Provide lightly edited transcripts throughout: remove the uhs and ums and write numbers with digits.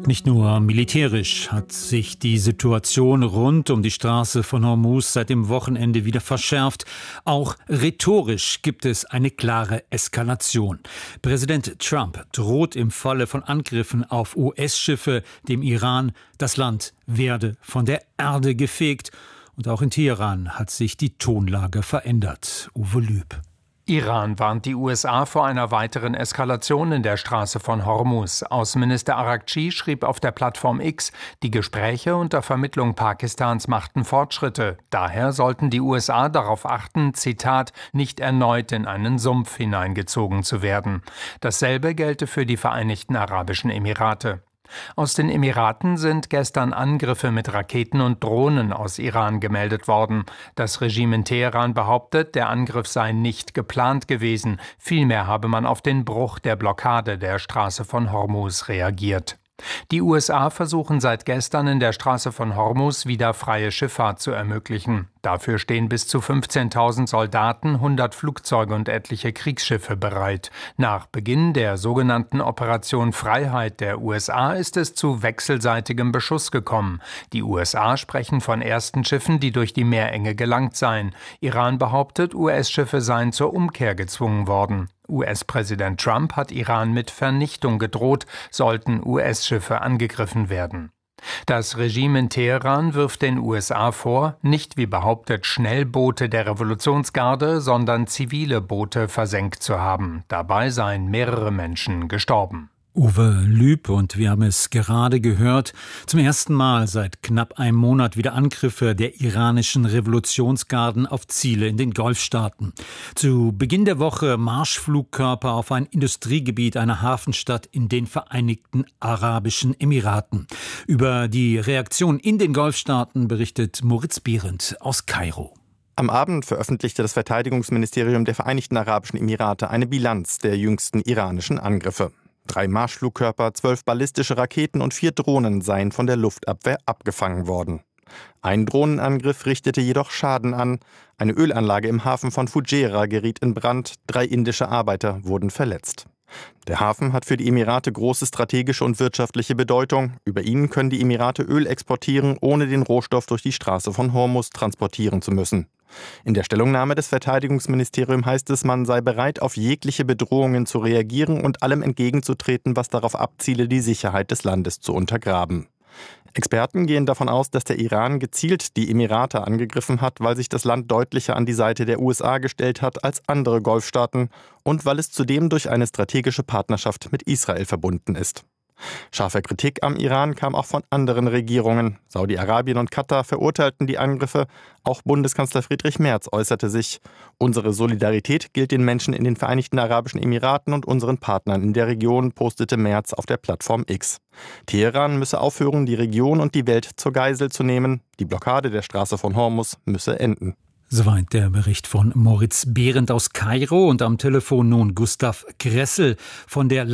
Nicht nur militärisch hat sich die Situation rund um die Straße von Hormuz seit dem Wochenende wieder verschärft. Auch rhetorisch gibt es eine klare Eskalation. Präsident Trump droht im Falle von Angriffen auf US-Schiffe dem Iran, das Land werde von der Erde gefegt. Und auch in Teheran hat sich die Tonlage verändert. Uwe Lüb. Iran warnt die USA vor einer weiteren Eskalation in der Straße von Hormuz. Außenminister Araghchi schrieb auf der Plattform X, die Gespräche unter Vermittlung Pakistans machten Fortschritte. Daher sollten die USA darauf achten, Zitat, nicht erneut in einen Sumpf hineingezogen zu werden. Dasselbe gelte für die Vereinigten Arabischen Emirate. Aus den Emiraten sind gestern Angriffe mit Raketen und Drohnen aus Iran gemeldet worden. Das Regime in Teheran behauptet, der Angriff sei nicht geplant gewesen. Vielmehr habe man auf den Bruch der Blockade der Straße von Hormuz reagiert. Die USA versuchen seit gestern in der Straße von Hormuz wieder freie Schifffahrt zu ermöglichen. Dafür stehen bis zu 15.000 Soldaten, 100 Flugzeuge und etliche Kriegsschiffe bereit. Nach Beginn der sogenannten Operation Freiheit der USA ist es zu wechselseitigem Beschuss gekommen. Die USA sprechen von ersten Schiffen, die durch die Meerenge gelangt seien. Iran behauptet, US-Schiffe seien zur Umkehr gezwungen worden. US-Präsident Trump hat Iran mit Vernichtung gedroht, sollten US-Schiffe angegriffen werden. Das Regime in Teheran wirft den USA vor, nicht wie behauptet Schnellboote der Revolutionsgarde, sondern zivile Boote versenkt zu haben. Dabei seien mehrere Menschen gestorben. Uwe Lüb, und wir haben es gerade gehört, zum ersten Mal seit knapp einem Monat wieder Angriffe der iranischen Revolutionsgarden auf Ziele in den Golfstaaten. Zu Beginn der Woche Marschflugkörper auf ein Industriegebiet einer Hafenstadt in den Vereinigten Arabischen Emiraten. Über die Reaktion in den Golfstaaten berichtet Moritz Behrendt aus Kairo. Am Abend veröffentlichte das Verteidigungsministerium der Vereinigten Arabischen Emirate eine Bilanz der jüngsten iranischen Angriffe. 3 Marschflugkörper, 12 ballistische Raketen und 4 Drohnen seien von der Luftabwehr abgefangen worden. Ein Drohnenangriff richtete jedoch Schaden an. Eine Ölanlage im Hafen von Fujairah geriet in Brand. 3 indische Arbeiter wurden verletzt. Der Hafen hat für die Emirate große strategische und wirtschaftliche Bedeutung. Über ihn können die Emirate Öl exportieren, ohne den Rohstoff durch die Straße von Hormuz transportieren zu müssen. In der Stellungnahme des Verteidigungsministeriums heißt es, man sei bereit, auf jegliche Bedrohungen zu reagieren und allem entgegenzutreten, was darauf abziele, die Sicherheit des Landes zu untergraben. Experten gehen davon aus, dass der Iran gezielt die Emirate angegriffen hat, weil sich das Land deutlicher an die Seite der USA gestellt hat als andere Golfstaaten und weil es zudem durch eine strategische Partnerschaft mit Israel verbunden ist. Scharfe Kritik am Iran kam auch von anderen Regierungen. Saudi-Arabien und Katar verurteilten die Angriffe. Auch Bundeskanzler Friedrich Merz äußerte sich: Unsere Solidarität gilt den Menschen in den Vereinigten Arabischen Emiraten und unseren Partnern in der Region, postete Merz auf der Plattform X. Teheran müsse aufhören, die Region und die Welt zur Geisel zu nehmen. Die Blockade der Straße von Hormuz müsse enden. Soweit der Bericht von Moritz Behrendt aus Kairo, und am Telefon nun Gustav Gressel von der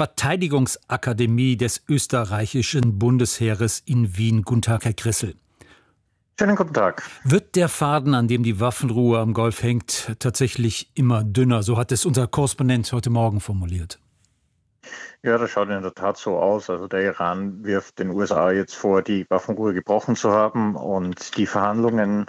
Landesverteidigungsakademie des österreichischen Bundesheeres in Wien. Guten Tag, Herr Gressel. Schönen guten Tag. Wird der Faden, an dem die Waffenruhe am Golf hängt, tatsächlich immer dünner? So hat es unser Korrespondent heute Morgen formuliert. Ja, das schaut in der Tat so aus. Also der Iran wirft den USA jetzt vor, die Waffenruhe gebrochen zu haben, und die Verhandlungen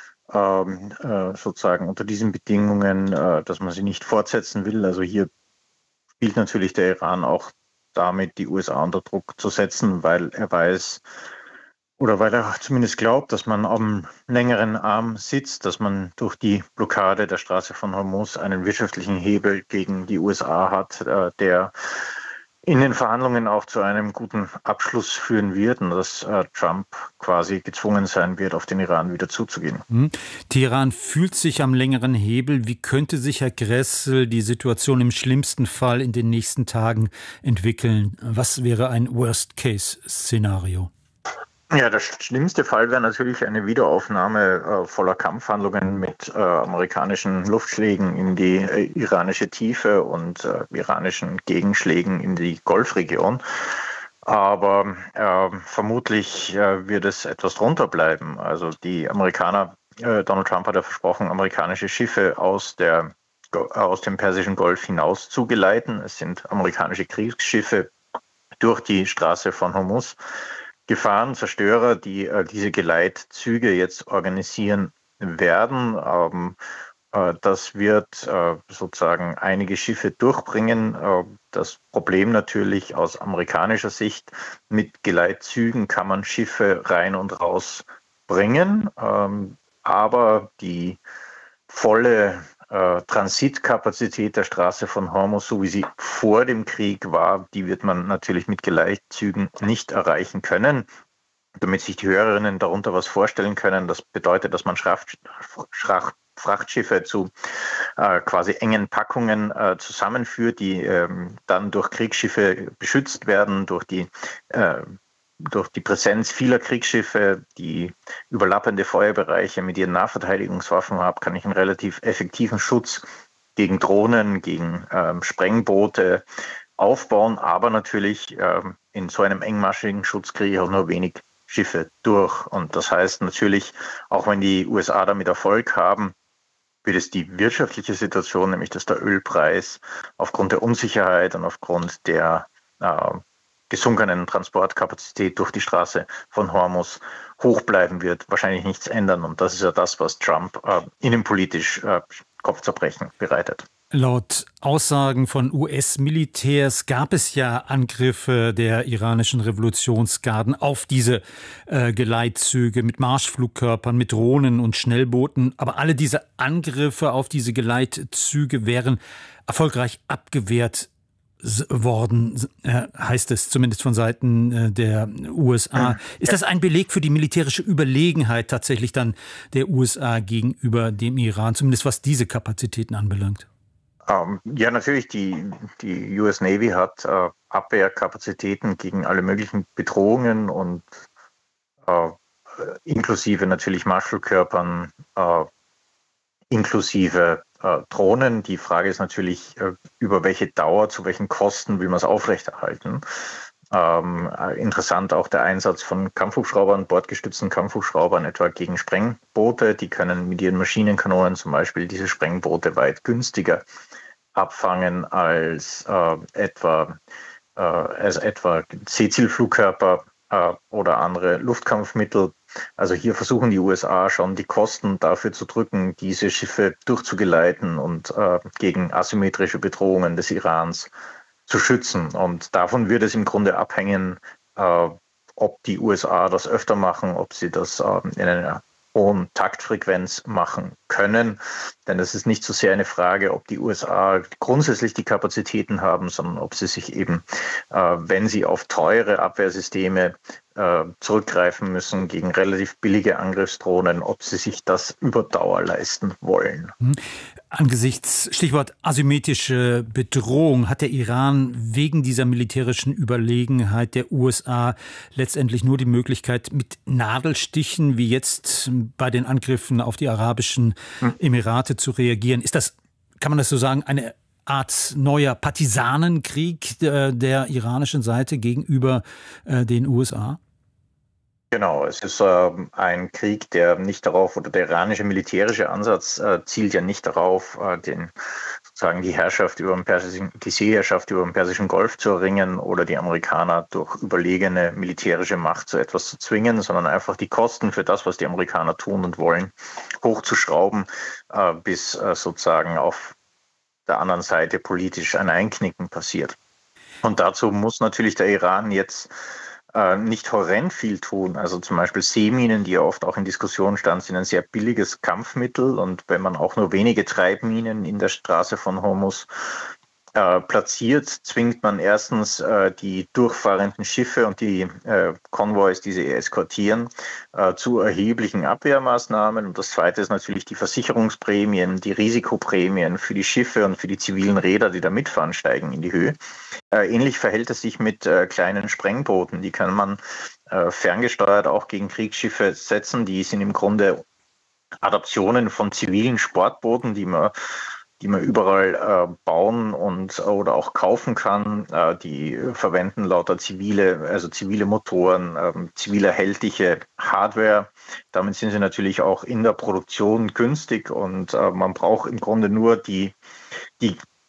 sozusagen unter diesen Bedingungen, dass man sie nicht fortsetzen will. Also hier spielt natürlich der Iran auch damit, die USA unter Druck zu setzen, weil er weiß oder weil er zumindest glaubt, dass man am längeren Arm sitzt, dass man durch die Blockade der Straße von Hormuz einen wirtschaftlichen Hebel gegen die USA hat, der in den Verhandlungen auch zu einem guten Abschluss führen wird, und dass Trump quasi gezwungen sein wird, auf den Iran wieder zuzugehen. Teheran fühlt sich am längeren Hebel. Wie könnte sich, Herr Gressel, die Situation im schlimmsten Fall in den nächsten Tagen entwickeln? Was wäre ein Worst-Case-Szenario? Ja, der schlimmste Fall wäre natürlich eine Wiederaufnahme voller Kampfhandlungen mit amerikanischen Luftschlägen in die iranische Tiefe und iranischen Gegenschlägen in die Golfregion. Aber vermutlich wird es etwas drunter bleiben. Also die Amerikaner, Donald Trump hat ja versprochen, amerikanische Schiffe aus dem Persischen Golf hinaus zu geleiten. Es sind amerikanische Kriegsschiffe, durch die Straße von Hormuz gefahren. Zerstörer, die diese Geleitzüge jetzt organisieren werden. Das wird sozusagen einige Schiffe durchbringen. Das Problem natürlich aus amerikanischer Sicht, mit Geleitzügen kann man Schiffe rein und raus bringen, aber die volle Transitkapazität der Straße von Hormuz, so wie sie vor dem Krieg war, die wird man natürlich mit Geleitzügen nicht erreichen können. Damit sich die Hörerinnen darunter was vorstellen können, das bedeutet, dass man Frachtschiffe zu quasi engen Packungen zusammenführt, die dann durch Kriegsschiffe beschützt werden, durch die Präsenz vieler Kriegsschiffe, die überlappende Feuerbereiche mit ihren Nahverteidigungswaffen haben, kann ich einen relativ effektiven Schutz gegen Drohnen, gegen Sprengboote aufbauen. Aber natürlich in so einem engmaschigen Schutz kriege ich auch nur wenig Schiffe durch. Und das heißt natürlich, auch wenn die USA damit Erfolg haben, wird es die wirtschaftliche Situation, nämlich dass der Ölpreis aufgrund der Unsicherheit und aufgrund der gesunkenen Transportkapazität durch die Straße von Hormuz hoch bleiben wird, wahrscheinlich nichts ändern. Und das ist ja das, was Trump innenpolitisch Kopfzerbrechen bereitet. Laut Aussagen von US-Militärs gab es ja Angriffe der iranischen Revolutionsgarden auf diese Geleitzüge mit Marschflugkörpern, mit Drohnen und Schnellbooten. Aber alle diese Angriffe auf diese Geleitzüge wären erfolgreich abgewehrt worden, heißt es zumindest von Seiten der USA. Ist das ein Beleg für die militärische Überlegenheit tatsächlich dann der USA gegenüber dem Iran, zumindest was diese Kapazitäten anbelangt? Ja, natürlich. Die US Navy hat Abwehrkapazitäten gegen alle möglichen Bedrohungen und inklusive natürlich Marschflugkörpern, inklusive Drohnen. Die Frage ist natürlich, über welche Dauer, zu welchen Kosten will man es aufrechterhalten. Interessant auch der Einsatz von Kampfhubschraubern, bordgestützten Kampfhubschraubern, etwa gegen Sprengboote. Die können mit ihren Maschinenkanonen zum Beispiel diese Sprengboote weit günstiger abfangen als etwa Seezielflugkörper oder andere Luftkampfmittel. Also hier versuchen die USA schon die Kosten dafür zu drücken, diese Schiffe durchzugeleiten und gegen asymmetrische Bedrohungen des Irans zu schützen. Und davon wird es im Grunde abhängen, ob die USA das öfter machen, ob sie das in einer hohen Taktfrequenz machen können. Denn es ist nicht so sehr eine Frage, ob die USA grundsätzlich die Kapazitäten haben, sondern ob sie sich eben, wenn sie auf teure Abwehrsysteme zurückgreifen müssen gegen relativ billige Angriffsdrohnen, ob sie sich das über Dauer leisten wollen. Angesichts Stichwort asymmetrische Bedrohung hat der Iran wegen dieser militärischen Überlegenheit der USA letztendlich nur die Möglichkeit, mit Nadelstichen wie jetzt bei den Angriffen auf die Arabischen Emirate zu reagieren. Ist das, kann man das so sagen, eine Art neuer Partisanenkrieg der iranischen Seite gegenüber den USA? Genau, es ist ein Krieg, der nicht darauf, oder der iranische militärische Ansatz zielt ja nicht darauf, sozusagen die Seeherrschaft über den Persischen Golf zu erringen oder die Amerikaner durch überlegene militärische Macht zu etwas zu zwingen, sondern einfach die Kosten für das, was die Amerikaner tun und wollen, hochzuschrauben, bis sozusagen auf der anderen Seite politisch ein Einknicken passiert. Und dazu muss natürlich der Iran jetzt nicht horrend viel tun. Also zum Beispiel Seeminen, die ja oft auch in Diskussion standen, sind ein sehr billiges Kampfmittel. Und wenn man auch nur wenige Treibminen in der Straße von Hormuz platziert, zwingt man erstens die durchfahrenden Schiffe und die Konvois, die sie eskortieren, zu erheblichen Abwehrmaßnahmen. Und das Zweite ist natürlich die Versicherungsprämien, die Risikoprämien für die Schiffe und für die zivilen Räder, die da mitfahren, steigen in die Höhe. Ähnlich verhält es sich mit kleinen Sprengbooten. Die kann man ferngesteuert auch gegen Kriegsschiffe setzen. Die sind im Grunde Adaptionen von zivilen Sportbooten, die man überall bauen oder auch kaufen kann. Die verwenden lauter zivile Motoren, zivil erhältliche Hardware. Damit sind sie natürlich auch in der Produktion günstig und man braucht im Grunde nur die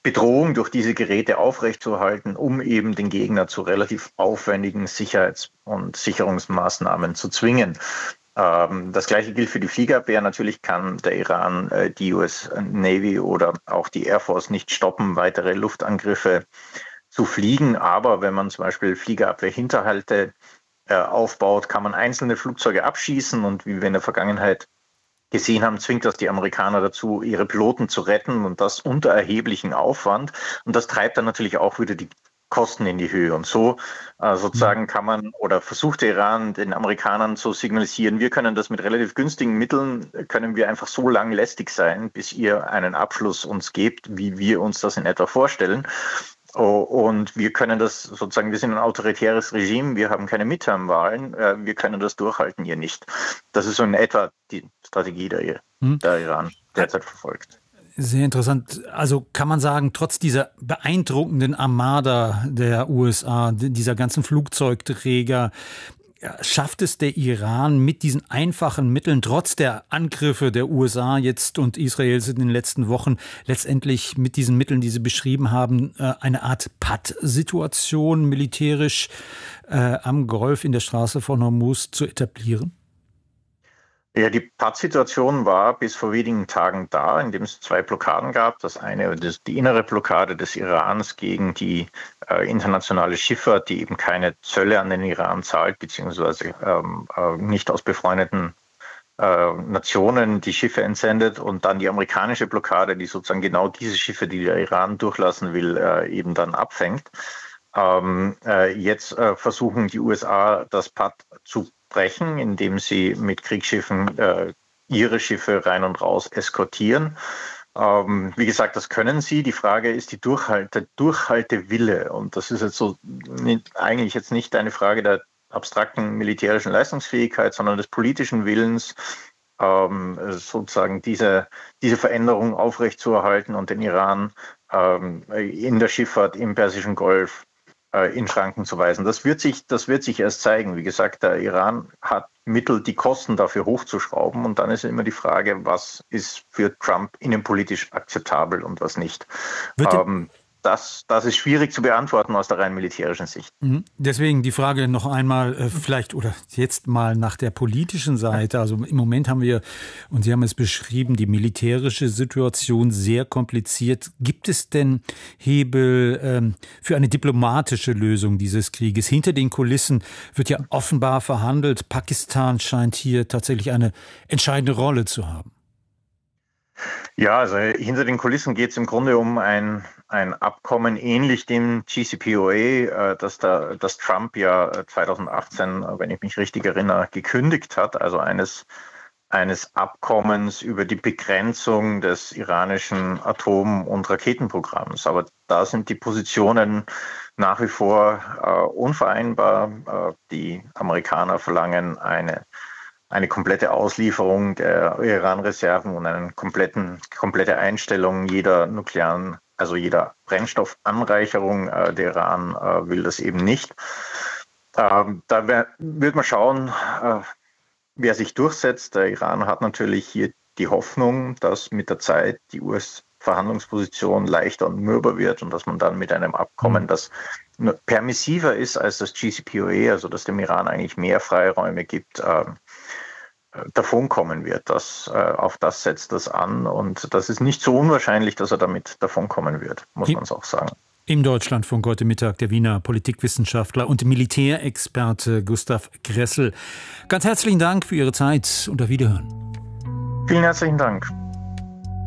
Bedrohung durch diese Geräte aufrechtzuerhalten, um eben den Gegner zu relativ aufwendigen Sicherheits- und Sicherungsmaßnahmen zu zwingen. Das Gleiche gilt für die Fliegerabwehr. Natürlich kann der Iran die US Navy oder auch die Air Force nicht stoppen, weitere Luftangriffe zu fliegen. Aber wenn man zum Beispiel Fliegerabwehrhinterhalte aufbaut, kann man einzelne Flugzeuge abschießen. Und wie wir in der Vergangenheit gesehen haben, zwingt das die Amerikaner dazu, ihre Piloten zu retten und das unter erheblichem Aufwand. Und das treibt dann natürlich auch wieder die Kosten in die Höhe. Und so sozusagen kann man oder versucht der Iran den Amerikanern zu signalisieren, wir können das mit relativ günstigen Mitteln, können wir einfach so lang lästig sein, bis ihr einen Abschluss uns gebt, wie wir uns das in etwa vorstellen. Und wir können das sozusagen, wir sind ein autoritäres Regime, wir haben keine Midterm-Wahlen, wir können das durchhalten, ihr nicht. Das ist so in etwa die Strategie, der Iran derzeit verfolgt. Sehr interessant. Also kann man sagen, trotz dieser beeindruckenden Armada der USA, dieser ganzen Flugzeugträger, schafft es der Iran mit diesen einfachen Mitteln, trotz der Angriffe der USA jetzt und Israels in den letzten Wochen, letztendlich mit diesen Mitteln, die Sie beschrieben haben, eine Art Patt-Situation militärisch am Golf in der Straße von Hormuz zu etablieren? Ja, die Pattsituation war bis vor wenigen Tagen da, indem es 2 Blockaden gab. Das eine, die innere Blockade des Irans gegen die internationale Schifffahrt, die eben keine Zölle an den Iran zahlt, beziehungsweise nicht aus befreundeten Nationen die Schiffe entsendet. Und dann die amerikanische Blockade, die sozusagen genau diese Schiffe, die der Iran durchlassen will, eben dann abfängt. Jetzt versuchen die USA, das Patt zu brechen, indem sie mit Kriegsschiffen ihre Schiffe rein und raus eskortieren. Wie gesagt, das können sie. Die Frage ist die Durchhaltewille. Und das ist jetzt so eigentlich jetzt nicht eine Frage der abstrakten militärischen Leistungsfähigkeit, sondern des politischen Willens, sozusagen diese Veränderung aufrechtzuerhalten und den Iran in der Schifffahrt im Persischen Golf in Schranken zu weisen. Das wird sich erst zeigen. Wie gesagt, der Iran hat Mittel, die Kosten dafür hochzuschrauben. Und dann ist immer die Frage, was ist für Trump innenpolitisch akzeptabel und was nicht. Das ist schwierig zu beantworten aus der rein militärischen Sicht. Deswegen die Frage noch einmal vielleicht oder jetzt mal nach der politischen Seite. Also im Moment haben wir, und Sie haben es beschrieben, die militärische Situation sehr kompliziert. Gibt es denn Hebel für eine diplomatische Lösung dieses Krieges? Hinter den Kulissen wird ja offenbar verhandelt. Pakistan scheint hier tatsächlich eine entscheidende Rolle zu haben. Ja, also hinter den Kulissen geht es im Grunde um ein Abkommen ähnlich dem JCPOA, das Trump ja 2018, wenn ich mich richtig erinnere, gekündigt hat. Also eines Abkommens über die Begrenzung des iranischen Atom- und Raketenprogramms. Aber da sind die Positionen nach wie vor unvereinbar. Die Amerikaner verlangen eine komplette Auslieferung der Iran-Reserven und eine komplette Einstellung jeder Brennstoffanreicherung. Der Iran will das eben nicht. Da wird man schauen, wer sich durchsetzt. Der Iran hat natürlich hier die Hoffnung, dass mit der Zeit die US-Verhandlungsposition leichter und mürber wird und dass man dann mit einem Abkommen, das permissiver ist als das JCPOA, also dass dem Iran eigentlich mehr Freiräume gibt, davonkommen wird. Auf das setzt das an und das ist nicht so unwahrscheinlich, dass er damit davonkommen wird, muss man es auch sagen. Im Deutschlandfunk heute Mittag der Wiener Politikwissenschaftler und Militärexperte Gustav Gressel. Ganz herzlichen Dank für Ihre Zeit und auf Wiederhören. Vielen herzlichen Dank.